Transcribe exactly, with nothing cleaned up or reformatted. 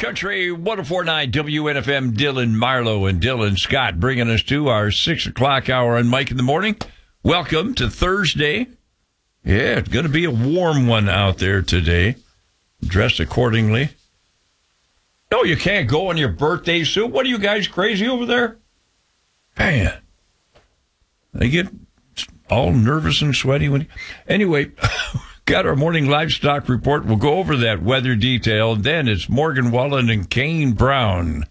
Country one oh four point nine W N F M, Dylan Marlowe and Dylan Scott bringing us to our six o'clock hour on Mike in the Morning. Welcome to Thursday. Yeah, it's going to be a warm one out there today. Dress accordingly. No, you can't go in your birthday suit. What are you guys crazy over there? Man, they get all nervous and sweaty. when. Anyway, got our morning livestock report. We'll go over that weather detail. Then it's Morgan Wallen and Kane Brown.